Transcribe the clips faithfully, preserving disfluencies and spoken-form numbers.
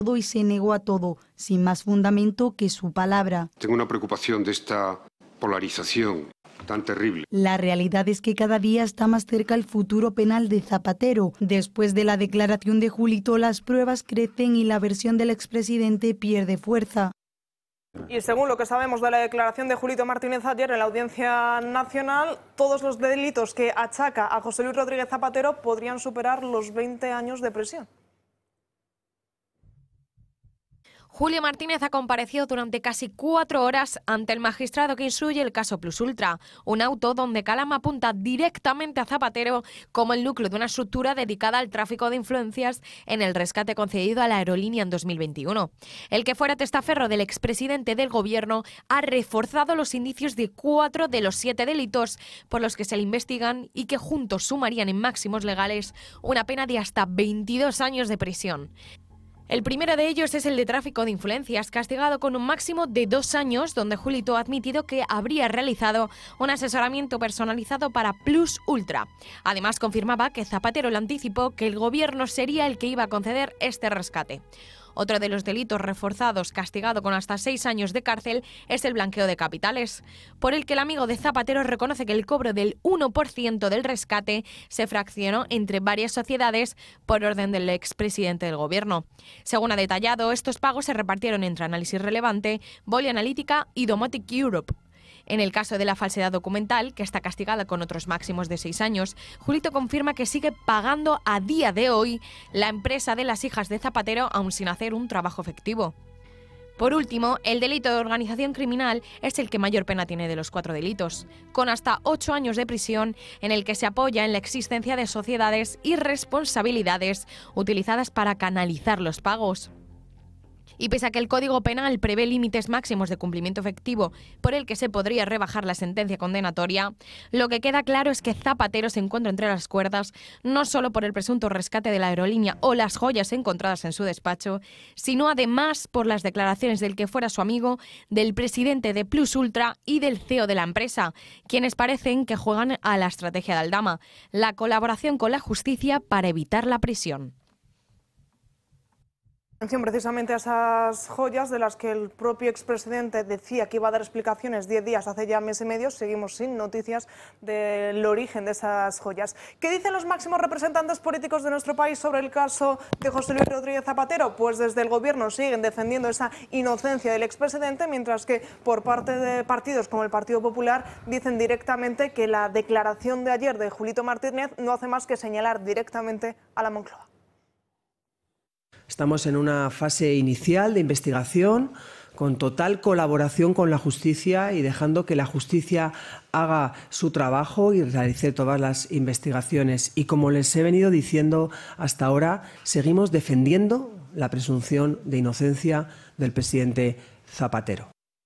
y se negó a todo, sin más fundamento que su palabra. Tengo una preocupación de esta polarización tan terrible. La realidad es que cada día está más cerca el futuro penal de Zapatero. Después de la declaración de Julito, las pruebas crecen y la versión del expresidente pierde fuerza. Y según lo que sabemos de la declaración de Julito Martínez ayer en la Audiencia Nacional, todos los delitos que achaca a José Luis Rodríguez Zapatero podrían superar los veinte años de prisión. Julio Martínez ha comparecido durante casi cuatro horas ante el magistrado que instruye el caso Plus Ultra, un auto donde Calama apunta directamente a Zapatero como el núcleo de una estructura dedicada al tráfico de influencias en el rescate concedido a la aerolínea en dos mil veintiuno. El que fuera testaferro del expresidente del gobierno ha reforzado los indicios de cuatro de los siete delitos por los que se le investigan y que juntos sumarían en máximos legales una pena de hasta veintidós años de prisión. El primero de ellos es el de tráfico de influencias, castigado con un máximo de dos años, donde Julito ha admitido que habría realizado un asesoramiento personalizado para Plus Ultra. Además, confirmaba que Zapatero le anticipó que el gobierno sería el que iba a conceder este rescate. Otro de los delitos reforzados, castigado con hasta seis años de cárcel, es el blanqueo de capitales, por el que el amigo de Zapatero reconoce que el cobro del uno por ciento del rescate se fraccionó entre varias sociedades por orden del expresidente del gobierno. Según ha detallado, estos pagos se repartieron entre Análisis Relevante, Volley Analítica y Domotic Europe. En el caso de la falsedad documental, que está castigada con otros máximos de seis años, Julito confirma que sigue pagando a día de hoy la empresa de las hijas de Zapatero, aún sin hacer un trabajo efectivo. Por último, el delito de organización criminal es el que mayor pena tiene de los cuatro delitos, con hasta ocho años de prisión, en el que se apoya en la existencia de sociedades y responsabilidades utilizadas para canalizar los pagos. Y pese a que el Código Penal prevé límites máximos de cumplimiento efectivo por el que se podría rebajar la sentencia condenatoria, lo que queda claro es que Zapatero se encuentra entre las cuerdas no solo por el presunto rescate de la aerolínea o las joyas encontradas en su despacho, sino además por las declaraciones del que fuera su amigo, del presidente de Plus Ultra y del C E O de la empresa, quienes parecen que juegan a la estrategia de Aldama, la colaboración con la justicia para evitar la prisión. Precisamente a esas joyas de las que el propio expresidente decía que iba a dar explicaciones diez días, hace ya mes y medio, seguimos sin noticias del origen de esas joyas. ¿Qué dicen los máximos representantes políticos de nuestro país sobre el caso de José Luis Rodríguez Zapatero? Pues desde el gobierno siguen defendiendo esa inocencia del expresidente, mientras que por parte de partidos como el Partido Popular dicen directamente que la declaración de ayer de Julito Martínez no hace más que señalar directamente a la Moncloa. Estamos en una fase inicial de investigación con total colaboración con la justicia y dejando que la justicia haga su trabajo y realice todas las investigaciones. Y como les he venido diciendo hasta ahora, seguimos defendiendo la presunción de inocencia del presidente Zapatero.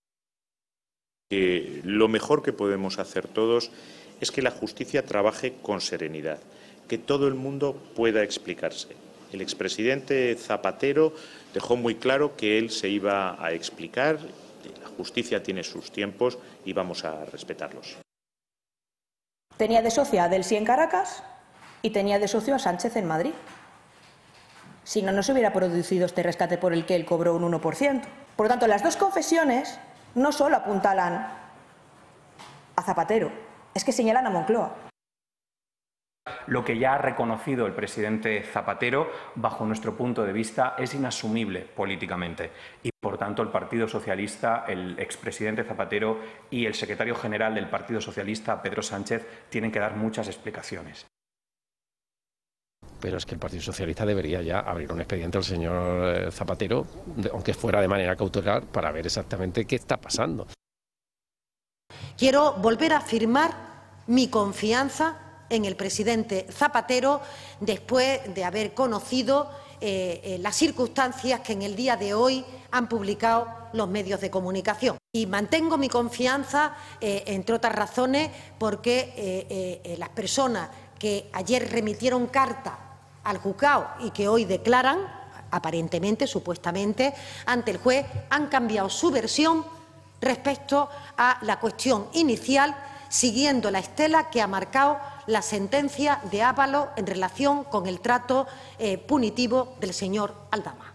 Eh, lo mejor que podemos hacer todos es que la justicia trabaje con serenidad, que todo el mundo pueda explicarse. El expresidente Zapatero dejó muy claro que él se iba a explicar, la justicia tiene sus tiempos y vamos a respetarlos. Tenía de socio a Delcy en Caracas y tenía de socio a Sánchez en Madrid. Si no, no se hubiera producido este rescate por el que él cobró un uno por ciento. Por lo tanto, las dos confesiones no solo apuntalan a Zapatero, es que señalan a Moncloa. Lo que ya ha reconocido el presidente Zapatero, bajo nuestro punto de vista, es inasumible políticamente. Y, por tanto, el Partido Socialista, el expresidente Zapatero y el secretario general del Partido Socialista, Pedro Sánchez, tienen que dar muchas explicaciones. Pero es que el Partido Socialista debería ya abrir un expediente al señor Zapatero, aunque fuera de manera cautelar, para ver exactamente qué está pasando. Quiero volver a afirmar mi confianza en el presidente Zapatero después de haber conocido eh, eh, las circunstancias que en el día de hoy han publicado los medios de comunicación. Y mantengo mi confianza, eh, entre otras razones, porque eh, eh, las personas que ayer remitieron carta al juzgado y que hoy declaran, aparentemente, supuestamente, ante el juez, han cambiado su versión respecto a la cuestión inicial, siguiendo la estela que ha marcado la sentencia de Ábalos en relación con el trato eh, punitivo del señor Aldama.